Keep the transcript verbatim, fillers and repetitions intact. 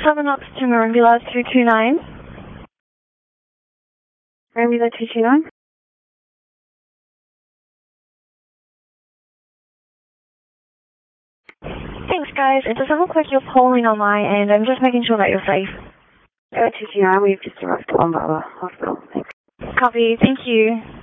seven up to Merimbula two two nine. Merimbula two two nine. Thanks, guys. It doesn't look like you're polling on my end. I'm just making sure that you're safe. Oh, two two nine, we've just arrived at Umbaba Hospital. Thanks. Copy. Thank you.